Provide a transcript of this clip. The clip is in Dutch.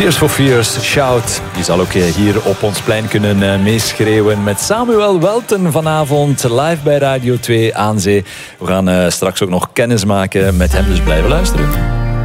Tears for Fears, Shout. Je zal ook hier op ons plein kunnen meeschreeuwen met Samuel Welten vanavond live bij Radio 2 aan Zee. We gaan straks ook nog kennis maken met hem, dus blijven luisteren.